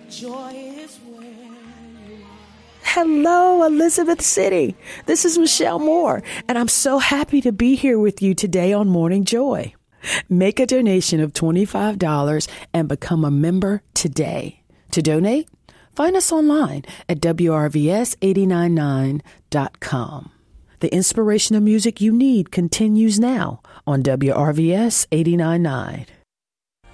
Joy is where you are. Hello, Elizabeth City. This is Michelle Moore, and I'm so happy to be here with you today on Morning Joy. Make a donation of $25 and become a member today. To donate, find us online at WRVS899.com. The inspirational music you need continues now on WRVS 899.